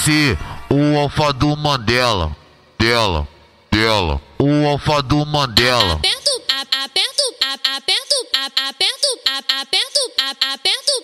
ser o alfa do Mandela. Dela. O alfa do Mandela. Aperto, aperto, aperto, aperto, aperto, aperto,